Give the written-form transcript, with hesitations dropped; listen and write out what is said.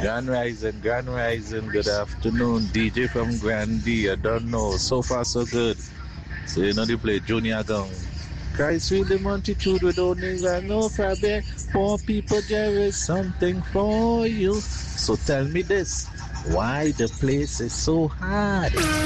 Grand Rising, good afternoon. DJ from Grandy, I don't know. So far, so good. So, you know, they play Junior Gong. Christ with the multitude with only no fabric. Poor people, there is something for you. So tell me this, why the place is so hard?